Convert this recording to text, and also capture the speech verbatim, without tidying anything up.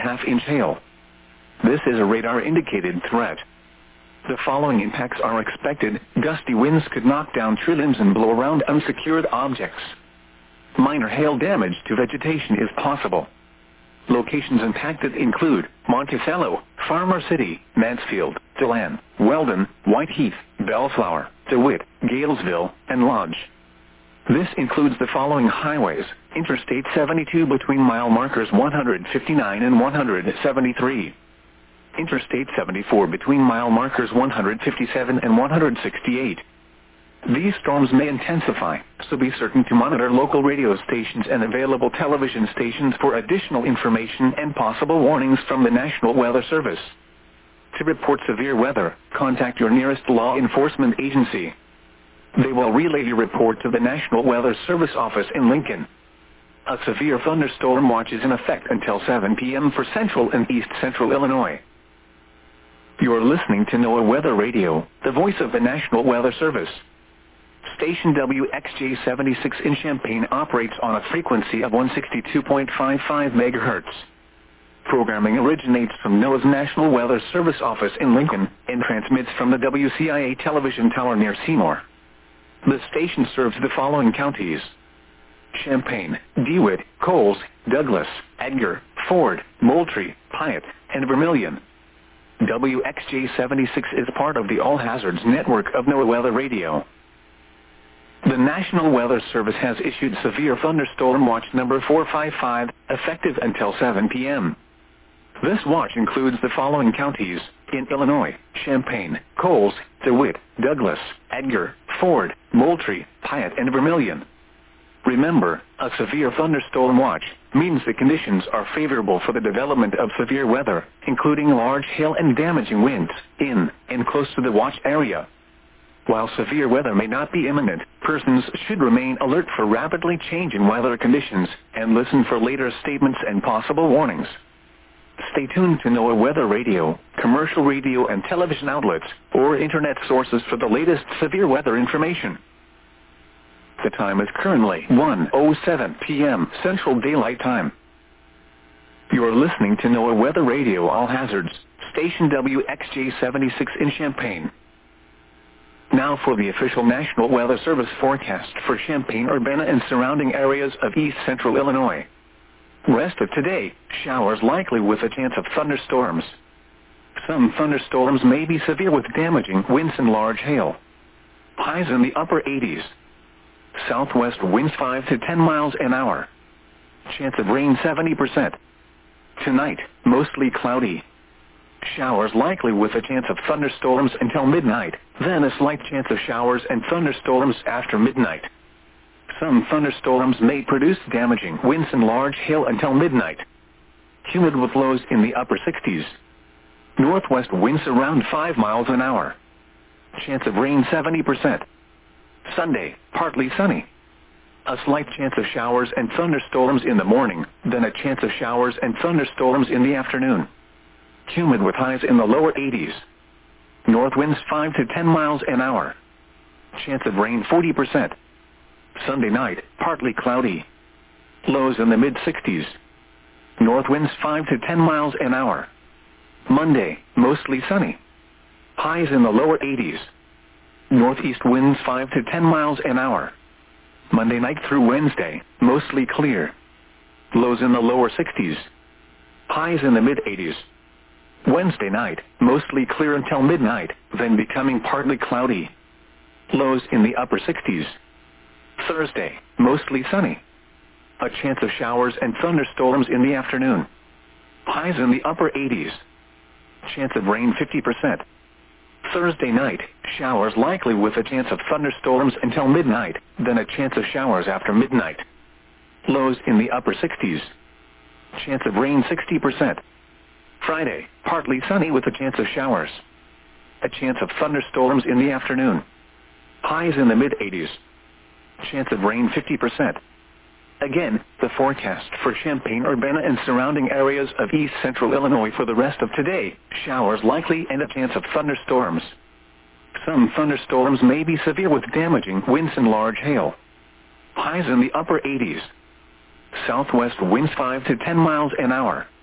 half inch hail. This is a radar-indicated threat. The following impacts are expected. Gusty winds could knock down tree limbs and blow around unsecured objects. Minor hail damage to vegetation is possible. Locations impacted include Monticello, Farmer City, Mansfield, Deland, Weldon, Whiteheath, Bellflower, DeWitt, Galesville, and Lodge. This includes the following highways: Interstate seventy-two between mile markers one hundred fifty-nine and one hundred seventy-three. Interstate seventy-four between mile markers one hundred fifty-seven and one hundred sixty-eight. These storms may intensify, so be certain to monitor local radio stations and available television stations for additional information and possible warnings from the National Weather Service. To report severe weather, contact your nearest law enforcement agency. They will relay your report to the National Weather Service office in Lincoln. A severe thunderstorm watch is in effect until seven p m for central and east central Illinois. You are listening to NOAA Weather Radio, the voice of the National Weather Service. Station W X J seventy-six in Champaign operates on a frequency of one sixty-two point five five megahertz. Programming originates from NOAA's National Weather Service office in Lincoln and transmits from the W C I A television tower near Seymour. The station serves the following counties: Champaign, DeWitt, Coles, Douglas, Edgar, Ford, Moultrie, Piatt, and Vermilion. W X J seventy-six is part of the All Hazards network of NOAA Weather Radio. The National Weather Service has issued Severe Thunderstorm Watch number four five five, effective until seven p m This watch includes the following counties in Illinois: Champaign, Coles, DeWitt, Douglas, Edgar, Ford, Moultrie, Piatt, and Vermilion. Remember, a severe thunderstorm watch means the conditions are favorable for the development of severe weather, including large hail and damaging winds, in and close to the watch area. While severe weather may not be imminent, persons should remain alert for rapidly changing weather conditions and listen for later statements and possible warnings. Stay tuned to NOAA Weather Radio, commercial radio and television outlets, or internet sources for the latest severe weather information. The time is currently one oh seven p m Central Daylight Time. You are listening to NOAA Weather Radio All Hazards, Station W X J seventy-six in Champaign. Now for the official National Weather Service forecast for Champaign-Urbana and surrounding areas of east central Illinois. Rest of today, showers likely with a chance of thunderstorms. Some thunderstorms may be severe with damaging winds and large hail. Highs in the upper eighties. Southwest winds five to ten miles an hour. Chance of rain seventy percent. Tonight, mostly cloudy. Showers likely with a chance of thunderstorms until midnight, then a slight chance of showers and thunderstorms after midnight. Some thunderstorms may produce damaging winds and large hail until midnight. Humid with lows in the upper sixties. Northwest winds around five miles an hour. Chance of rain seventy percent. Sunday, partly sunny. A slight chance of showers and thunderstorms in the morning, then a chance of showers and thunderstorms in the afternoon. Humid with highs in the lower eighties. North winds five to ten miles an hour. Chance of rain forty percent. Sunday night, partly cloudy. Lows in the mid sixties. North winds five to ten miles an hour. Monday, mostly sunny. Highs in the lower eighties. Northeast winds five to ten miles an hour. Monday night through Wednesday, mostly clear. Lows in the lower sixties. Highs in the mid eighties. Wednesday night, mostly clear until midnight, then becoming partly cloudy. Lows in the upper sixties. Thursday, mostly sunny. A chance of showers and thunderstorms in the afternoon. Highs in the upper eighties. Chance of rain fifty percent. Thursday night, showers likely with a chance of thunderstorms until midnight, then a chance of showers after midnight. Lows in the upper sixties. Chance of rain sixty percent. Friday, partly sunny with a chance of showers. A chance of thunderstorms in the afternoon. Highs in the mid eighties. Chance of rain fifty percent. Again, the forecast for Champaign-Urbana and surrounding areas of east central Illinois for the rest of today: showers likely and a chance of thunderstorms. Some thunderstorms may be severe with damaging winds and large hail. Highs in the upper eighties. Southwest winds five to ten miles an hour.